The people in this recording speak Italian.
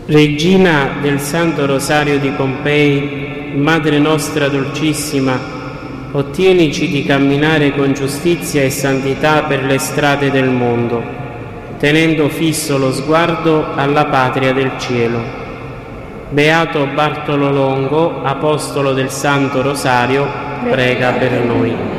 Regina del Santo Rosario di Pompei, Madre nostra dolcissima, ottienici di camminare con giustizia e santità per le strade del mondo, tenendo fisso lo sguardo alla patria del cielo. Beato Bartolo Longo, apostolo del Santo Rosario, prega per noi.